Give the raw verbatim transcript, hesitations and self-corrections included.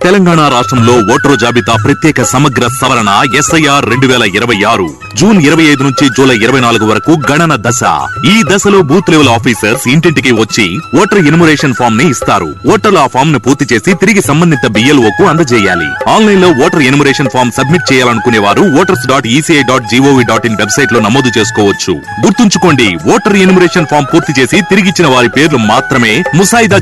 తెలంగాణ రాష్ట్రంలో ఓటరు జాబితా ప్రత్యేక సమగ్ర సవరణ ఎస్ఐఆర్ రెండు వేల ఇరవై ఆరు జూన్ ఇరవై ఐదు నుంచి జూలై ఇరవై నాలుగు వరకు గణన దశ. ఈ దశలో బూత్ లెవెల్ ఆఫీసర్స్ ఇంటింటికి వచ్చి ఓటర్ ఎన్యుమరేషన్ ఫామ్ ని ఇస్తారు. ఓటర్లు ఆ ఫామ్ ను పూర్తి చేసి తిరిగి సంబంధిత బిఎల్ఓ కు అందజేయాలి. ఆన్లైన్ లో ఓటర్ ఎన్యుమరేషన్ ఫామ్ సబ్మిట్ చేయాలనుకునే వారు voters dot ECI dot GOV dot in website లో నమోదు చేసుకోవచ్చు. గుర్తుంచుకోండి, ఓటర్ ఎన్యుమరేషన్ ఫామ్ పూర్తి చేసి తిరిగిచ్చిన వారి పేర్లు మాత్రమే ముసాయిదా